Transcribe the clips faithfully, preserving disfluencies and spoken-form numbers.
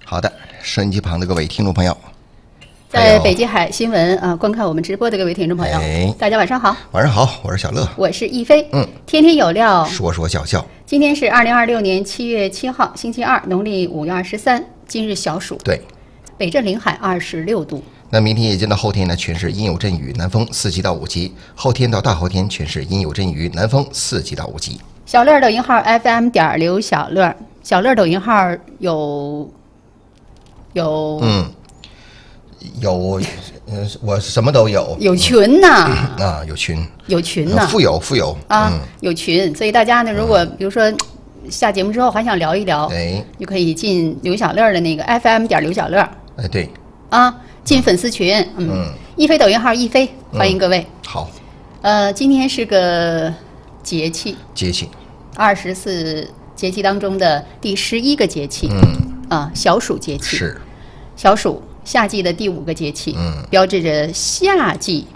好的，收音机旁的各位听众朋友， 在北极海新闻啊，观看我们直播的各位听众朋友， 哎、 大家晚上好。 晚上好，我是小乐， 我是亦菲。 嗯， 天天有料， 说说笑笑。 今天是二零二六年七月七号，星期二，农历五月二十三，今日小暑。 对， 北镇临海二十六度。 那明天夜间到后天呢，全是阴有阵雨，南风四级到五级；后天到大后天全是阴有阵雨，南风四级到五级。 小乐抖音号 F M 点刘小乐，小乐抖音号有有嗯，有，呃，我什么都有， 有群呐、 啊，有群， 有群呐、 富有富有啊、 嗯， 有群，所以大家呢，如果比如说下节目之后还想聊一聊， 哎， 就可以进刘小乐的那个 F M 点刘小乐哎，对， 啊，进粉丝群，嗯， 嗯亦菲抖音号亦菲，欢迎各位。 好， 呃，今天是个节气， 节气， 二十四节气当中的第十一个节气， 嗯， 啊，小暑节气， 是， 小暑，夏季的第五个节气， 嗯， 标志着夏季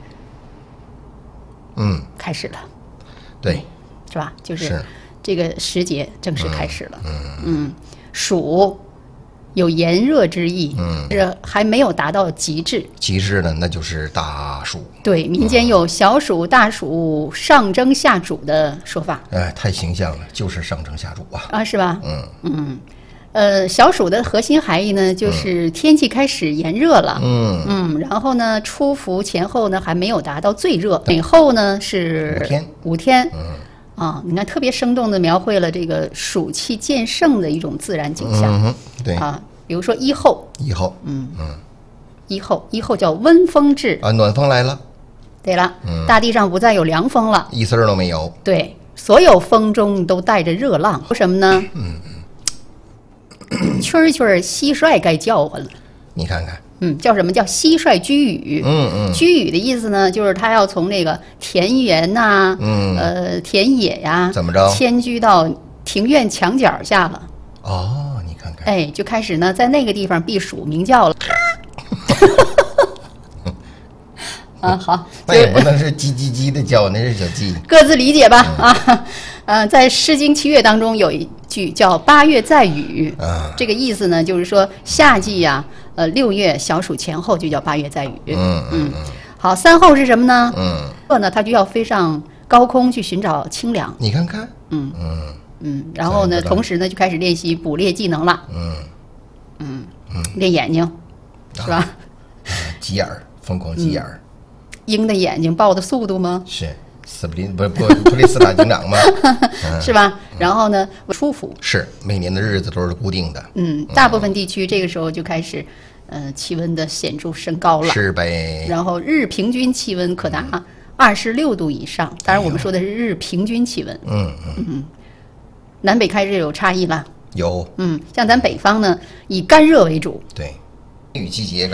嗯， 开始了， 对， 是吧？就是是这个时节正式开始了。嗯嗯，暑有炎热之意， 嗯， 这还没有达到极致。 极致呢，那就是大暑。 对，民间有小暑、大暑、上蒸下煮的说法哎，太形象了，就是上蒸下煮啊。 啊，是吧？ 嗯嗯，呃，小暑的核心含义呢，就是天气开始炎热了。 嗯， 嗯，然后呢，初伏前后呢还没有达到最热，每后呢是五天， 五天。 嗯啊，你看，特别生动地描绘了这个暑气渐盛的一种自然景象。 嗯哼，对， 啊，比如说一后， 以后， 嗯嗯，一后一后叫温风至。 啊，暖风来了， 对了， 嗯大地上不再有凉风了。 一丝儿都没有。 对，所有风中都带着热浪，说什么呢？嗯嗯，蛐儿蛐儿蟋蟀该叫唤了。 你看看， 嗯，叫什么叫蟋蟀居羽？ 嗯嗯居羽的意思呢，就是它要从那个田园呐、 嗯呃田野呀， 怎么着迁居到庭院墙角下了。 哦，你看看， 哎，就开始呢，在那个地方避暑鸣叫了。啊，好， 那也不能是叽叽叽的叫，那是小鸡。 各自理解吧。啊，呃，在《诗经·七月》当中有一句叫“八月在雨”， 啊这个意思呢，就是说夏季呀、呃，六月小暑前后就叫八月在雨。 嗯嗯好，三后是什么呢？ 嗯， 后呢，它就要飞上高空去寻找清凉。 你看看， 嗯嗯嗯，然后呢， 再一个同时呢就开始练习捕猎技能了。 嗯， 嗯，练眼睛，是吧？ 啊急眼儿，疯狂急眼儿， 鹰的眼睛爆的速度吗？ 是斯普林不不普利斯塔警长吗？嗯是吧？然后呢，初伏。 是，每年的日子都是固定的。 嗯，大部分地区这个时候就开始，呃，气温的显著升高了。 是呗。 然后日平均气温可达二十六度以上，当然我们说的是日平均气温。 嗯嗯， 南北开始有差异了。 有， 嗯，像咱北方呢，以干热为主。 对，雨季节。